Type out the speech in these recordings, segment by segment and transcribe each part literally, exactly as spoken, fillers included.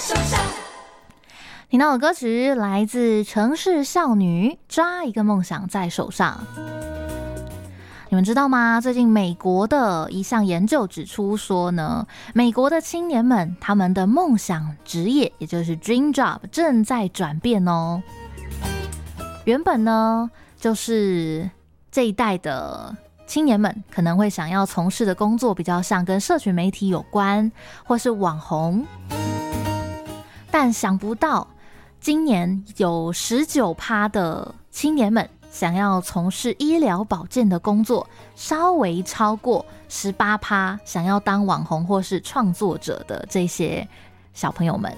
手上。 听到的歌曲来自城市少女，抓一个梦想在手上。你们知道吗？最近美国的一项研究指出说呢，美国的青年们他们的梦想职业，也就是 dream job 正在转变哦。原本呢，就是这一代的青年们可能会想要从事的工作比较像跟社群媒体有关，或是网红，但想不到今年有 百分之十九 的青年们想要从事医疗保健的工作，稍微超过 百分之十八 想要当网红或是创作者的这些小朋友们。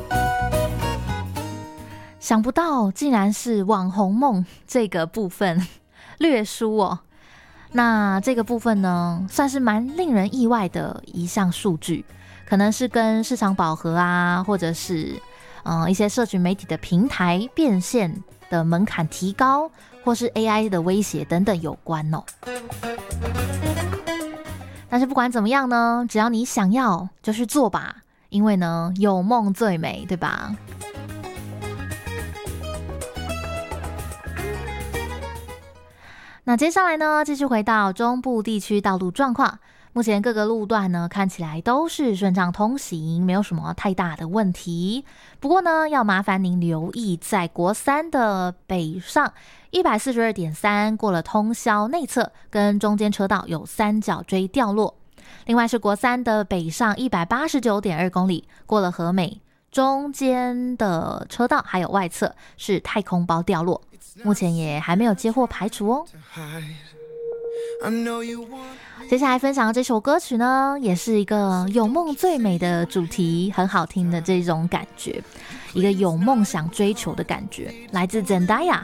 想不到竟然是网红梦这个部分略输哦。那这个部分呢，算是蛮令人意外的一项数据，可能是跟市场饱和啊，或者是呃一些社群媒体的平台变现的门槛提高，或是 A I 的威胁等等有关哦。但是不管怎么样呢，只要你想要就去做吧，因为呢有梦最美，对吧？那接下来呢，继续回到中部地区道路状况。目前各个路段呢看起来都是顺畅通行，没有什么太大的问题。不过呢，要麻烦您留意，在国三的北上 一百四十二点三 过了通霄内侧跟中间车道有三角锥掉落。另外是国三的北上 一百八十九点二 公里，过了和美中间的车道还有外侧是太空包掉落，目前也还没有接获排除哦。接下来分享的这首歌曲呢，也是一个有梦最美的主题，很好听的这种感觉，一个有梦想追求的感觉，来自 Zendaya